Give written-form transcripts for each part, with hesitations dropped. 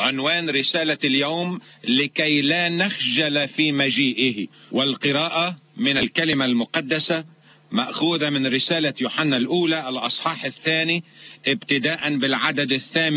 عنوان رسالة اليوم: لكي لا نخجل في مجيئه. والقراءة من الكلمة المقدسة مأخوذة من رسالة يوحنا الأولى الأصحاح 2 ابتداء بالعدد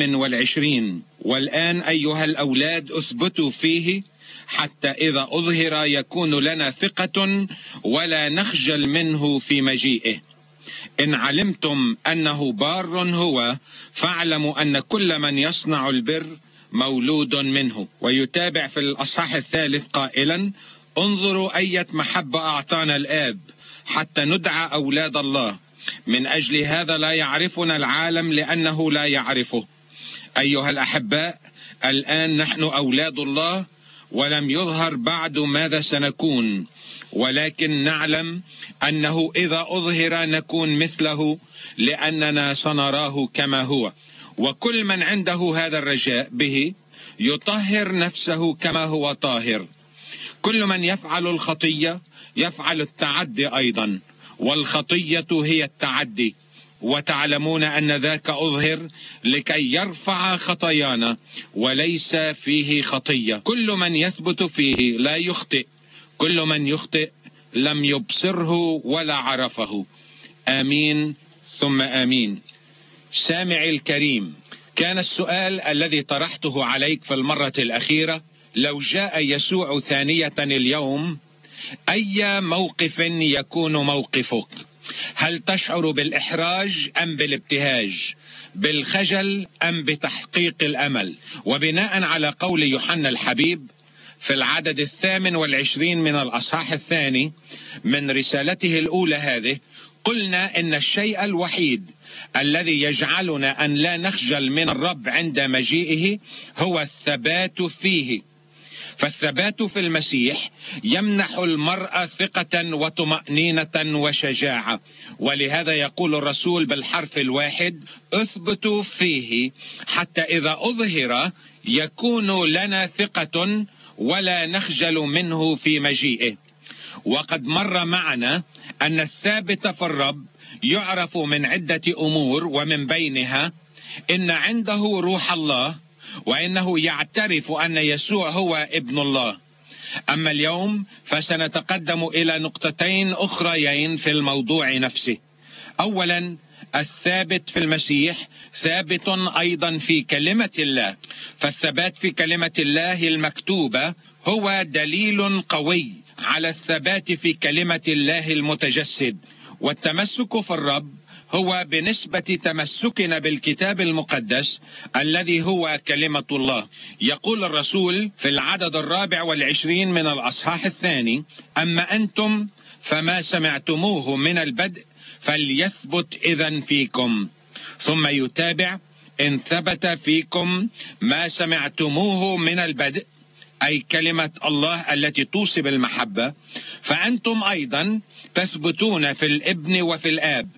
28. والآن أيها الأولاد اثبتوا فيه حتى إذا أظهر يكون لنا ثقة ولا نخجل منه في مجيئه. إن علمتم أنه بار هو فاعلموا أن كل من يصنع البر مولود منه. ويتابع في الأصحاح 3 قائلا: انظروا أية محبة أعطانا الآب حتى ندعى أولاد الله، من أجل هذا لا يعرفنا العالم لأنه لا يعرفه. أيها الأحباء، الآن نحن أولاد الله ولم يظهر بعد ماذا سنكون، ولكن نعلم أنه إذا أظهر نكون مثله لأننا سنراه كما هو. وكل من عنده هذا الرجاء به يطهر نفسه كما هو طاهر. كل من يفعل الخطية يفعل التعدي أيضا، والخطية هي التعدي، وتعلمون أن ذاك أظهر لكي يرفع خطايانا وليس فيه خطية. كل من يثبت فيه لا يخطئ، كل من يخطئ لم يبصره ولا عرفه. آمين ثم آمين. سامعي الكريم، كان السؤال الذي طرحته عليك في المرة الأخيرة: لو جاء يسوع ثانية اليوم أي موقف يكون موقفك؟ هل تشعر بالإحراج أم بالابتهاج؟ بالخجل أم بتحقيق الأمل؟ وبناء على قول يوحنا الحبيب في العدد 28 من الأصحاح 2 من رسالته الأولى هذه، قلنا إن الشيء الوحيد الذي يجعلنا أن لا نخجل من الرب عند مجيئه هو الثبات فيه. فالثبات في المسيح يمنح المرء ثقة وطمأنينة وشجاعة، ولهذا يقول الرسول بالحرف الواحد: اثبتوا فيه حتى إذا أظهر يكون لنا ثقة ولا نخجل منه في مجيئه. وقد مر معنا أن الثابت في الرب يعرف من عدة أمور، ومن بينها إن عنده روح الله، وإنه يعترف أن يسوع هو ابن الله. أما اليوم فسنتقدم إلى نقطتين أخريين في الموضوع نفسه. أولا، الثابت في المسيح ثابت أيضا في كلمة الله، فالثبات في كلمة الله المكتوبة هو دليل قوي على الثبات في كلمة الله المتجسد. والتمسك في الرب هو بنسبة تمسكنا بالكتاب المقدس الذي هو كلمة الله. يقول الرسول في العدد 24 من الأصحاح 2: أما أنتم فما سمعتموه من البدء فليثبت إذن فيكم. ثم يتابع: إن ثبت فيكم ما سمعتموه من البدء، أي كلمة الله التي توصي بالمحبة، فأنتم أيضا تثبتون في الابن وفي الآب.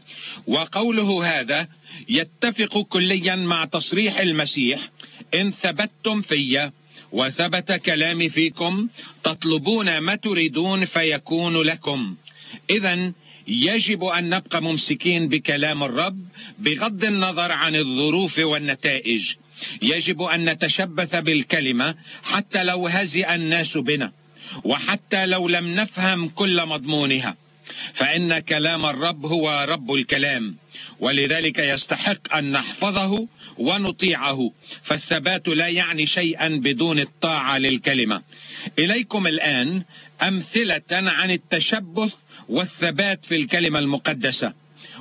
وقوله هذا يتفق كليا مع تصريح المسيح: إن ثبتتم في وثبت كلامي فيكم تطلبون ما تريدون فيكون لكم. إذن يجب أن نبقى ممسكين بكلام الرب بغض النظر عن الظروف والنتائج. يجب أن نتشبث بالكلمة حتى لو هزئ الناس بنا، وحتى لو لم نفهم كل مضمونها، فإن كلام الرب هو رب الكلام، ولذلك يستحق أن نحفظه ونطيعه. فالثبات لا يعني شيئا بدون الطاعة للكلمة. إليكم الآن أمثلة عن التشبث والثبات في الكلمة المقدسة،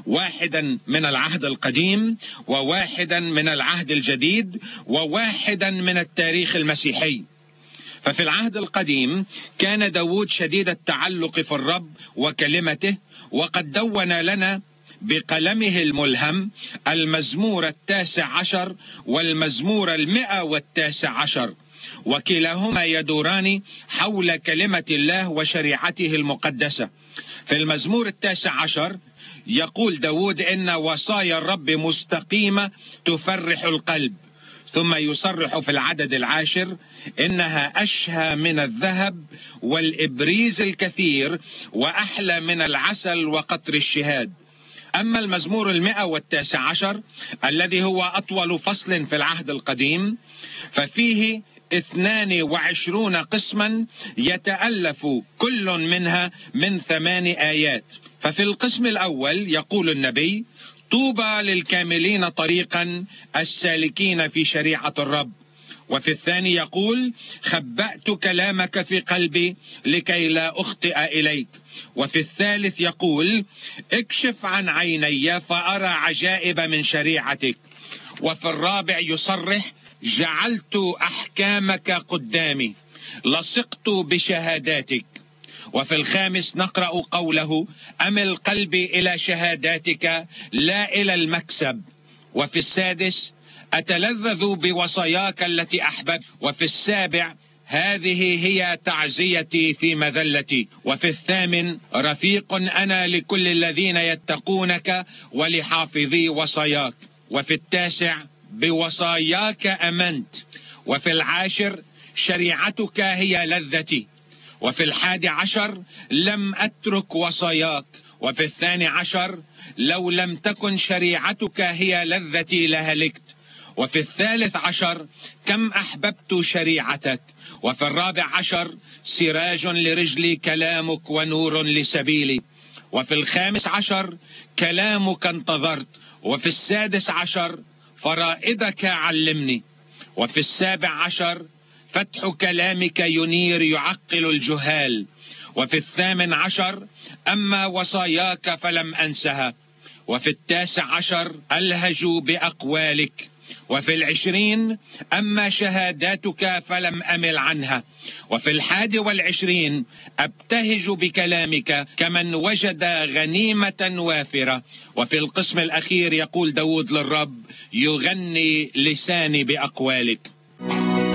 واحدا من العهد القديم، وواحدا من العهد الجديد، وواحدا من التاريخ المسيحي. ففي العهد القديم كان داود شديد التعلق في الرب وكلمته، وقد دون لنا بقلمه الملهم المزمور 19 والمزمور 119، وكلاهما يدوران حول كلمة الله وشريعته المقدسة. في المزمور 19 يقول داود: إن وصايا الرب مستقيمة تفرح القلب. ثم يصرح في العدد 10: إنها أشهى من الذهب والإبريز الكثير، وأحلى من العسل وقطر الشهاد. أما المزمور 119 الذي هو أطول فصل في العهد القديم ففيه 22 قسما يتألف كل منها من 8 آيات. ففي القسم الأول يقول النبي: طوبى للكاملين طريقا السالكين في شريعة الرب. وفي الثاني يقول: خبأت كلامك في قلبي لكي لا أخطئ إليك. وفي الثالث يقول: اكشف عن عيني فأرى عجائب من شريعتك. وفي الرابع يصرح: جعلت أحكامك قدامي، لصقت بشهاداتك. وفي الخامس نقرأ قوله: أمل قلبي إلى شهاداتك لا إلى المكسب. وفي السادس: أتلذذ بوصاياك التي أحببت. وفي السابع: هذه هي تعزيتي في مذلتي. وفي الثامن: رفيق أنا لكل الذين يتقونك ولحافظي وصاياك. وفي التاسع: بوصاياك أمنت. وفي العاشر: شريعتك هي لذتي. وفي 11: لم أترك وصاياك. وفي 12: لو لم تكن شريعتك هي لذتي لهلكت. وفي 13: كم أحببت شريعتك. وفي 14: سراج لرجلي كلامك ونور لسبيلي. وفي 15: كلامك انتظرت. وفي 16: فرائدك علمني. وفي 17: فتح كلامك ينير يعقل الجهال. وفي 18: أما وصاياك فلم أنسها. وفي 19: ألهج بأقوالك. وفي 20: أما شهاداتك فلم أمل عنها. وفي 21: أبتهج بكلامك كمن وجد غنيمة وافرة. وفي القسم الأخير يقول داود للرب: يغني لساني بأقوالك.